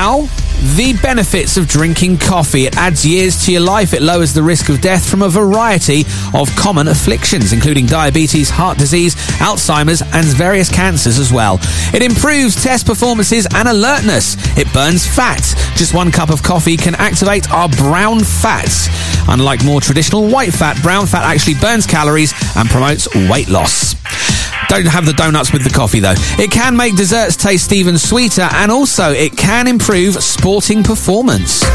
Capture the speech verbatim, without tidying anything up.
Now, the benefits of drinking coffee. It adds years to your life. It lowers the risk of death from a variety of common afflictions, including diabetes, heart disease, Alzheimer's, and various cancers as well. It improves test performances and alertness. It burns fat. Just one cup of coffee can activate our brown fats. Unlike more traditional white fat, brown fat actually burns calories and promotes weight loss. Don't have the donuts with the coffee, though. It can make desserts taste even sweeter, and also it can improve sporting performance.